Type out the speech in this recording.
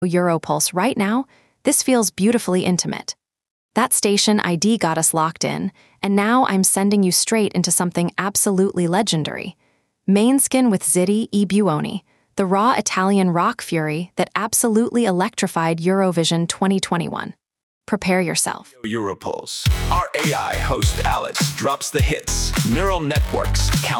Europulse right now, this feels beautifully intimate. That station ID got us locked in, and now I'm sending you straight into something absolutely legendary. Mainskin with Ziti e Buoni, the raw Italian rock fury that absolutely electrified Eurovision 2021. Prepare yourself. Europulse. Our AI host Alice drops the hits. Neural networks count